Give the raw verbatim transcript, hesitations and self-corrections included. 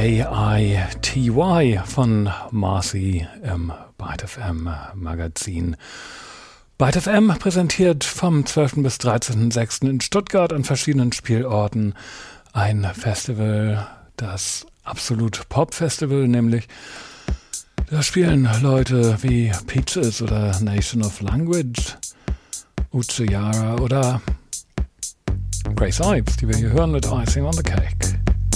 A I T Y von Marcy im Byte F M Magazin. Byte F M präsentiert vom zwölften bis dreizehnten sechsten in Stuttgart an verschiedenen Spielorten ein Festival, das Absolut Pop Festival, nämlich da spielen Leute wie Peaches oder Nation of Language, Uche Yara oder Grace Ives, die wir hier hören mit Icing on the Cake.